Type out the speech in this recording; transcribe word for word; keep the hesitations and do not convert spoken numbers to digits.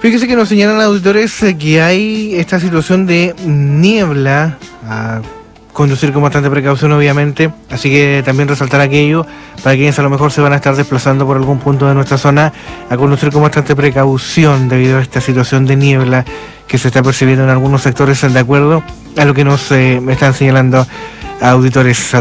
Fíjese que nos señalan auditores eh, que hay esta situación de niebla, a conducir con bastante precaución obviamente, así que también resaltar aquello para quienes a lo mejor se van a estar desplazando por algún punto de nuestra zona, a conducir con bastante precaución debido a esta situación de niebla que se está percibiendo en algunos sectores, de acuerdo a lo que nos eh, están señalando auditores.